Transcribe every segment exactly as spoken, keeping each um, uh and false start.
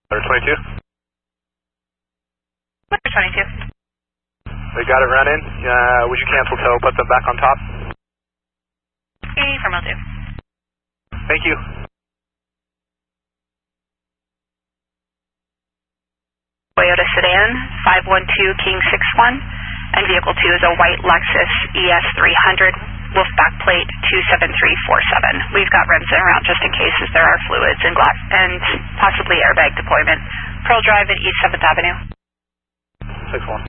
twenty-two. twenty-two. We got it running. Uh, would you cancel tow, put them back on top? Okay, from L two. Thank you. Toyota sedan, five one two King six one, and vehicle two is a white Lexus E S three hundred, Wolfpack plate two seven three four seven. We've got rims in around just in case as there are fluids and glass and possibly airbag deployment. Pearl Drive at East seventh Avenue. six one.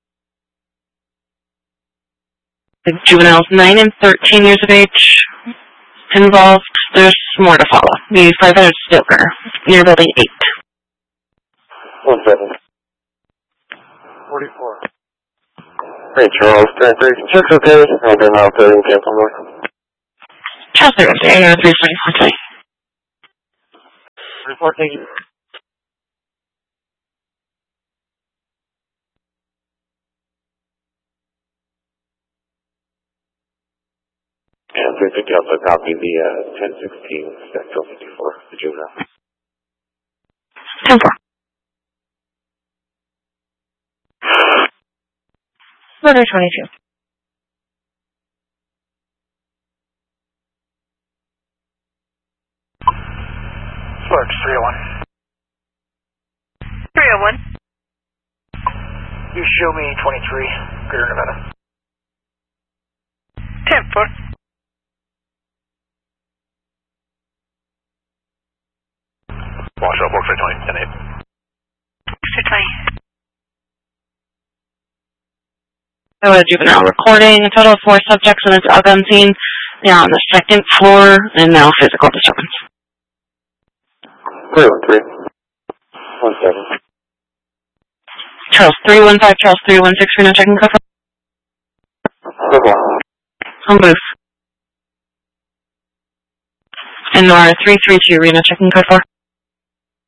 The juveniles nine and thirteen years of age involved. There's more to follow. The five hundred Stoker near building eight. One seven. forty-four. Hey, Charles, three three. Check's okay. I'll be now thirty cancel more. Charles, they're okay. Uh, three three four three. Report, thank you. And three fifty also copy the uh, ten sixteen Spectral fifty-four, the juvenile. ten four. Motor twenty-two. Sparks, three oh one. three oh one. You show me twenty-three, Greater Nevada. ten four. Wash up, Oxford twenty, ten eight. Oxford twenty. So a juvenile recording, a total of four subjects in the dog gun scene. They are on the second floor and now physical disturbance. three one three. one seven. Charles three one five, Charles three one six, Reno checking code four. On booth. And Nora three three two, Reno checking code four.